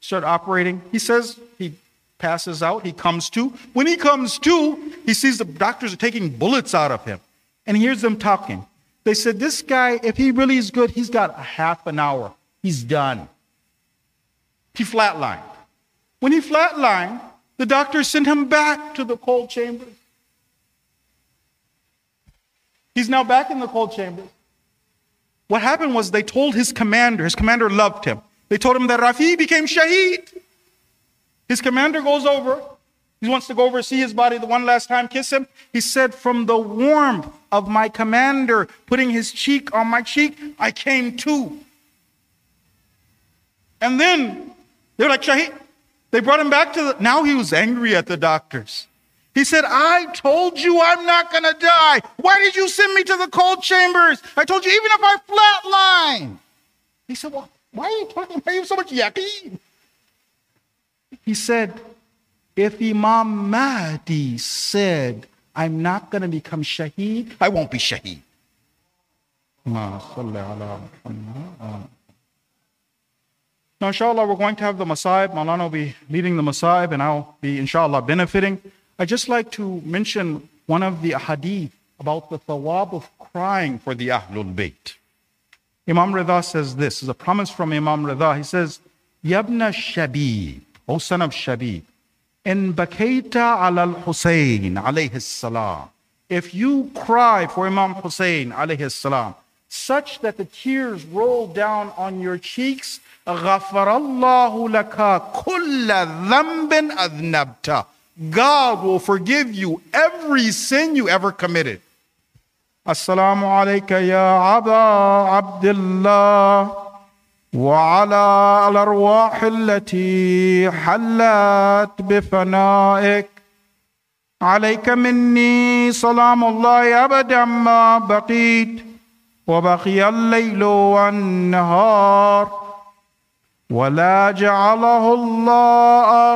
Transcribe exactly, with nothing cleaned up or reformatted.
start operating. He says he passes out. He comes to. When he comes to, he sees the doctors are taking bullets out of him. And he hears them talking. They said, this guy, if he really is good, he's got a half an hour. He's done. He flatlined. When he flatlined, the doctor sent him back to the cold chambers. He's now back in the cold chambers. What happened was they told his commander, his commander loved him. They told him that Rafi became shaheed. His commander goes over. He wants to go over, see his body the one last time, kiss him. He said, from the warmth of my commander putting his cheek on my cheek, I came to. And then they were like, shaheed. They brought him back to the, now he was angry at the doctors. He said, I told you I'm not going to die. Why did you send me to the cold chambers? I told you even if I flatline. He said, well, why are you talking? Why are you so much yaqeen? He said, if Imam Mahdi said, I'm not going to become shaheed, I won't be shaheed. Now, inshallah, we're going to have the Masaib. Maulana will be leading the Masaib, and I'll be, inshallah, benefiting. I'd just like to mention one of the hadith about the thawab of crying for the Ahlul Bayt. Imam Rida says this, this is a promise from Imam Rida. He says, Yabna Shabib, O son of Shabib, in Bakaita ala al-Husayn, alayhi salam. If you cry for Imam Hussein, alayhi salam, such that the tears roll down on your cheeks, غَفَرَ اللَّهُ لَكَ كُلَّ ذَنْبٍ أَذْنَبْتَ. God will forgive you every sin you ever committed. Assalamu alayka ya Aba Abdullah وعلى الأرواح التي حلت بفنائك عليك مني سلام الله أبدا ما بقيت وبقي الليل والنهار ولا جعله الله